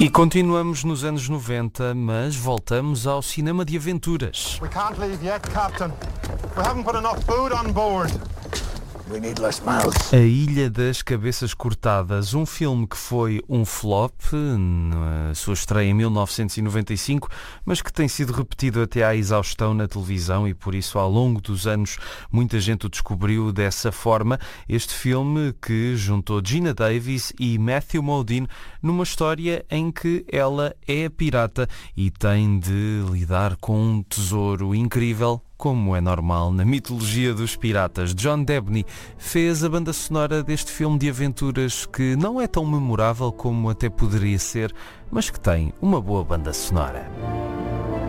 E continuamos nos anos 90, mas voltamos ao cinema de aventuras. We can't leave yet, Captain. We haven't put enough food on board. We need less mouths. A Ilha das Cabeças Cortadas, um filme que foi um flop na sua estreia em 1995, mas que tem sido repetido até à exaustão na televisão e por isso ao longo dos anos muita gente o descobriu dessa forma. Este filme que juntou Geena Davis e Matthew Modine numa história em que ela é pirata e tem de lidar com um tesouro incrível, como é normal na mitologia dos piratas. John Debney fez a banda sonora deste filme de aventuras que não é tão memorável como até poderia ser, mas que tem uma boa banda sonora.